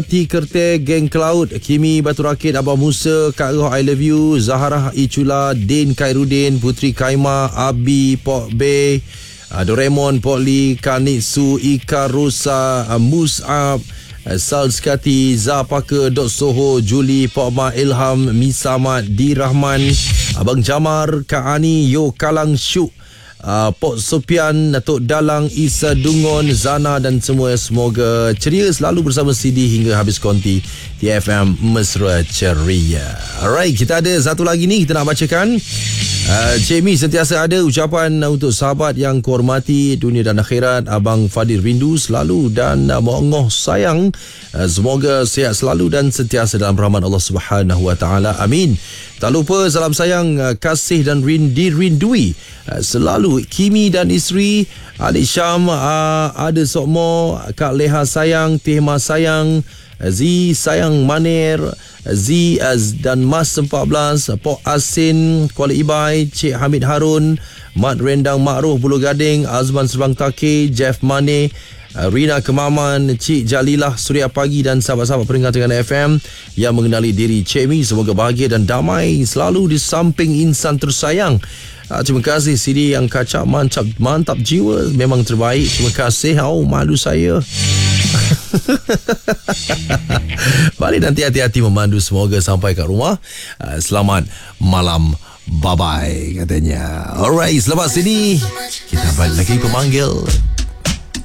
T Kerteh, Geng Cloud, Kimi Batu Rakit, Abang Musa, Kak Roh I Love You, Zaharah Icula, Din Khairuddin, Putri Kaima, Abi Pok Bay, Doraemon, Poli, Kanitsu, Ika Rosa, Mus'ab, Sal Skati, Zapaka, Dot Soho, Juli, Pokma, Ilham, Misamat, D Rahman, Abang Jamar, Kak Ani, Yo Kalang Syuk, Pok Sopian, Datuk Dalang, Isa Dungon, Zana dan semua. Semoga ceria selalu bersama CD hingga habis konti di FM Mesra Ceria. Alright, kita ada satu lagi ni kita nak bacakan. Cik Mi sentiasa ada ucapan untuk sahabat yang kuhormati dunia dan akhirat. Abang Fadil rindu selalu dan mengoh sayang. Semoga sihat selalu dan sentiasa dalam rahmat Allah Subhanahu Wa Taala. Amin. Tak lupa salam sayang, kasih dan dirindui selalu Kimi dan isteri, adik Syam, ada Sokmo, Kak Leha sayang, Tehma sayang, Z sayang Manir, Z dan Mas 14, Pok Asin, Kuala Ibai, Cik Hamid Harun, Mat Rendang Makruh Bulu Gading, Azman Serbang Taki, Jeff Mane, Rina Kemaman, Cik Jalilah Suria Pagi dan sahabat-sahabat pendengar Terengganu FM yang mengenali diri Cik Mi. Semoga bahagia dan damai selalu di samping insan tersayang. Terima kasih CD yang kacak mantap jiwa, memang terbaik. Terima kasih. Malu saya. Balik nanti hati-hati memandu. Semoga sampai kat rumah selamat malam. Bye-bye katanya. Alright, selepas ini kita balik lagi pemanggil.